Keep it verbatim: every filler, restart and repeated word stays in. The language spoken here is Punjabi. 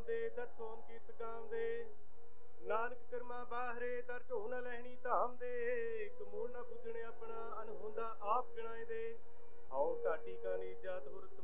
ਦੇ ਦਰ ਸੋਨ ਕੀਰਤ ਕਾਮ ਦੇ ਨਾਨਕ ਕਰਮਾ ਬਾਹਰੇ ਦਰ ਢੋ ਨ ਲਹਿਣੀ ਧਾਮ ਦੇ ਇੱਕ ਮੂਲ ਨਾ ਬੁੱਝਣੇ ਆਪਣਾ ਅਨਹੋਂਦਾ ਆਪ ਗਿਣਾਏ ਦੇ ਆਓ ਢਾਟੀ ਕਾ ਨੀ ਜਾਤ ਹੁਰ